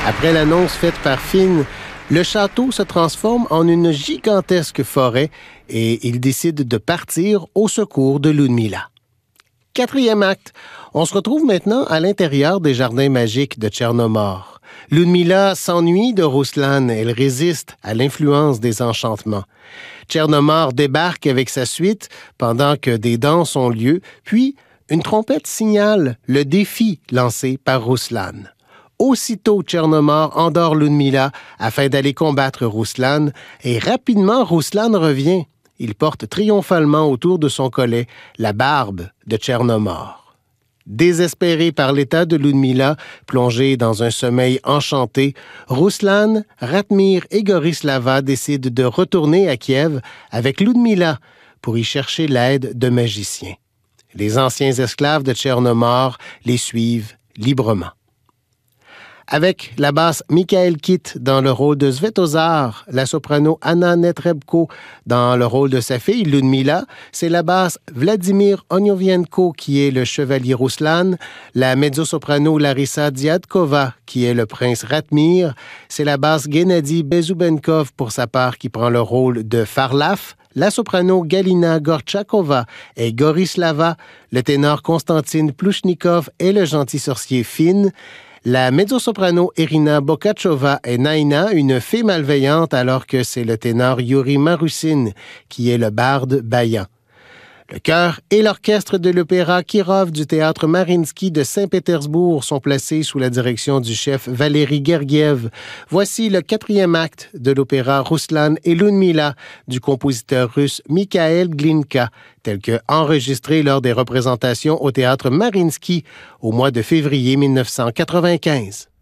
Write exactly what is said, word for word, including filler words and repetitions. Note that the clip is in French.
Après l'annonce faite par Finn, le château se transforme en une gigantesque forêt et il décide de partir au secours de Ludmilla. Quatrième acte, on se retrouve maintenant à l'intérieur des jardins magiques de Tchernomor. Ludmilla s'ennuie de Ruslan, elle résiste à l'influence des enchantements. Tchernomor débarque avec sa suite pendant que des danses ont lieu, puis une trompette signale le défi lancé par Ruslan. Aussitôt, Tchernomor endort Ludmilla afin d'aller combattre Ruslan, et rapidement, Ruslan revient. Il porte triomphalement autour de son collet la barbe de Tchernomor. Désespéré par l'état de Ludmilla, plongé dans un sommeil enchanté, Ruslan, Ratmir et Gorislava décident de retourner à Kiev avec Ludmilla pour y chercher l'aide de magiciens. Les anciens esclaves de Tchernomor les suivent librement. Avec la basse Michael Kitt dans le rôle de Svetozar, la soprano Anna Netrebko dans le rôle de sa fille Ludmilla, c'est la basse Vladimir Onyovienko qui est le chevalier Ruslan, la mezzo-soprano Larissa Diadkova qui est le prince Ratmir, c'est la basse Gennady Bezubenkov pour sa part qui prend le rôle de Farlaf, la soprano Galina Gorchakova est Gorislava, le ténor Konstantin Plouchnikov est le gentil sorcier Finn. La mezzo-soprano Irina Bokachova est Naina, une fée malveillante, alors que c'est le ténor Yuri Marusin qui est le barde Bayan. Le chœur et l'orchestre de l'opéra Kirov du théâtre Mariinsky de Saint-Pétersbourg sont placés sous la direction du chef Valéry Gergiev. Voici le quatrième acte de l'opéra Ruslan et Ludmilla du compositeur russe Mikhail Glinka, tel que enregistré lors des représentations au théâtre Mariinsky au mois de février mille neuf cent quatre-vingt-quinze.